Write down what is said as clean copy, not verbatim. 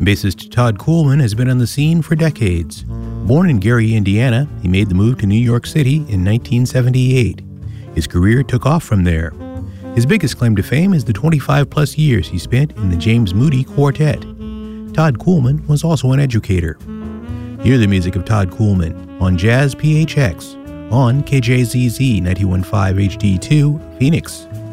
Bassist Todd Coolman has been on the scene for decades. Born in Gary, Indiana, he made the move to New York City in 1978. His career took off from there. His biggest claim to fame is the 25-plus years he spent in the James Moody Quartet. Todd Coolman was also an educator. Hear the music of Todd Coolman on Jazz PHX on KJZZ 91.5 HD2, Phoenix.